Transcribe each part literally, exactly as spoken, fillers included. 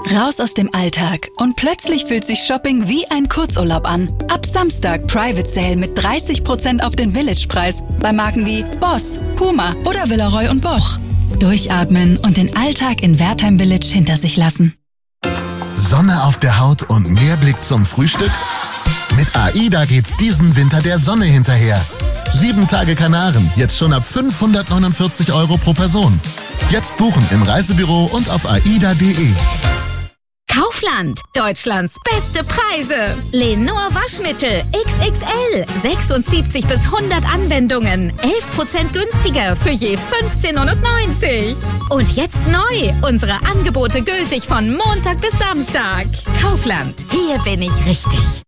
Raus aus dem Alltag und plötzlich fühlt sich Shopping wie ein Kurzurlaub an. Ab Samstag Private Sale mit dreißig Prozent auf den Village-Preis bei Marken wie Boss, Puma oder Villeroy und Boch. Durchatmen und den Alltag in Wertheim Village hinter sich lassen. Sonne auf der Haut und mehr Blick zum Frühstück? Mit AIDA geht's diesen Winter der Sonne hinterher. Sieben Tage Kanaren, jetzt schon ab fünfhundertneunundvierzig Euro pro Person. Jetzt buchen im Reisebüro und auf aida punkt de. Kaufland, Deutschlands beste Preise. Lenor Waschmittel X X L, sechsundsiebzig bis hundert Anwendungen, elf Prozent günstiger für je fünfzehn neunundneunzig. Und jetzt neu, unsere Angebote gültig von Montag bis Samstag. Kaufland, hier bin ich richtig.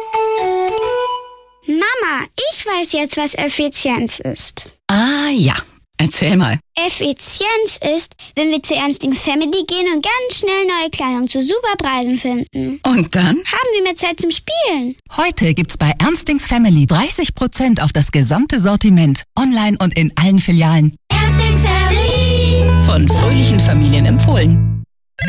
Mama, ich weiß jetzt, was Effizienz ist. Ah ja, erzähl mal. Effizienz ist, wenn wir zu Ernstings Family gehen und ganz schnell neue Kleidung zu super Preisen finden. Und dann? Haben wir mehr Zeit zum Spielen. Heute gibt's bei Ernstings Family dreißig Prozent auf das gesamte Sortiment. Online und in allen Filialen. Ernstings Family. Von fröhlichen Familien empfohlen.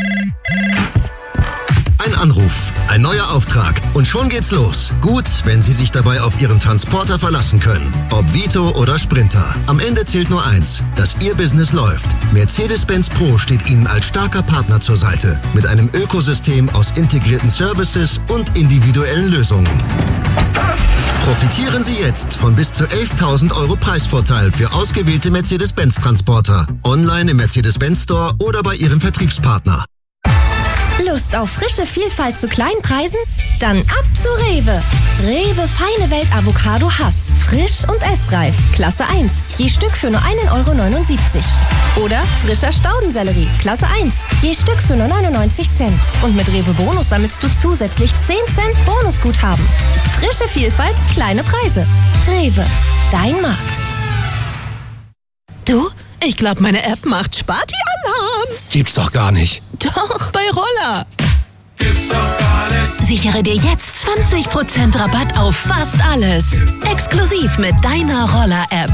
Ein Anruf, ein neuer Auftrag und schon geht's los. Gut, wenn Sie sich dabei auf Ihren Transporter verlassen können. Ob Vito oder Sprinter. Am Ende zählt nur eins, dass Ihr Business läuft. Mercedes-Benz Pro steht Ihnen als starker Partner zur Seite. Mit einem Ökosystem aus integrierten Services und individuellen Lösungen. Profitieren Sie jetzt von bis zu elftausend Euro Preisvorteil für ausgewählte Mercedes-Benz-Transporter. Online im Mercedes-Benz Store oder bei Ihrem Vertriebspartner. Lust auf frische Vielfalt zu kleinen Preisen? Dann ab zu Rewe. Rewe Feine Welt Avocado Hass. Frisch und essreif. Klasse eins. Je Stück für nur ein Euro neunundsiebzig. Oder frischer Staudensellerie. Klasse eins. Je Stück für nur neunundneunzig Cent. Und mit Rewe Bonus sammelst du zusätzlich zehn Cent Bonusguthaben. Frische Vielfalt, kleine Preise. Rewe. Dein Markt. Du? Ich glaube, meine App macht Sparti-Alarm. Gibt's doch gar nicht. Doch, bei Roller. Gibt's doch gar nicht. Sichere dir jetzt zwanzig Prozent Rabatt auf fast alles. Exklusiv mit deiner Roller-App.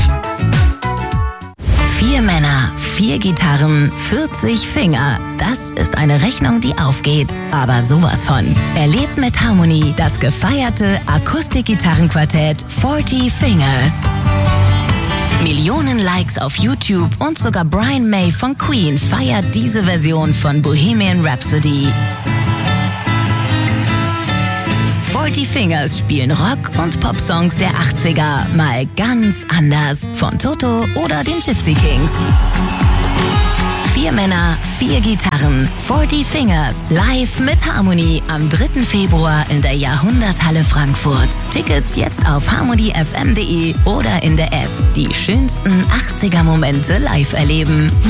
Vier Männer, vier Gitarren, vierzig Finger. Das ist eine Rechnung, die aufgeht. Aber sowas von. Erlebt mit Harmony das gefeierte Akustikgitarrenquartett vierzig Fingers. Millionen Likes auf YouTube und sogar Brian May von Queen feiert diese Version von Bohemian Rhapsody. vierzig Fingers spielen Rock- und Popsongs der achtziger mal ganz anders. Von Toto oder den Gypsy Kings. Vier Männer, vier Gitarren, vierzig Fingers, live mit Harmony am dritten Februar in der Jahrhunderthalle Frankfurt. Tickets jetzt auf harmony f m punkt de oder in der App. Die schönsten achtziger Momente live erleben.